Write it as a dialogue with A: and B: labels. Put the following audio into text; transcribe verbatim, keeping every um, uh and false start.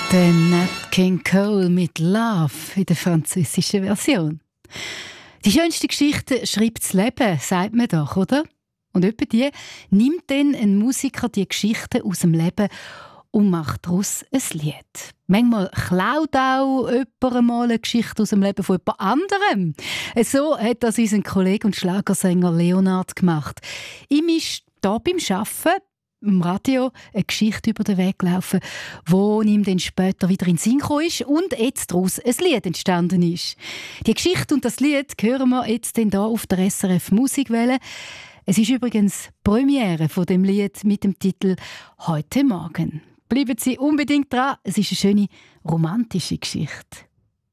A: Der Nat King Cole mit Love in der französischen Version. Die schönste Geschichte schreibt das Leben, sagt man doch, oder? Und etwa die nimmt dann ein Musiker die Geschichte aus dem Leben und macht daraus ein Lied. Manchmal klaut auch jemand mal eine Geschichte aus dem Leben von jemand anderem. So hat das unser Kollege und Schlagersänger Leonard gemacht. Ihm ist hier beim Arbeiten im Radio eine Geschichte über den Weg gelaufen, wo ihm dann später wieder in den Sinn gekommen ist und jetzt daraus ein Lied entstanden ist. Die Geschichte und das Lied hören wir jetzt hier auf der S R F Musikwelle. Es ist übrigens die Premiere von dem Lied mit dem Titel «Heute Morgen». Bleiben Sie unbedingt dran, es ist eine schöne romantische Geschichte.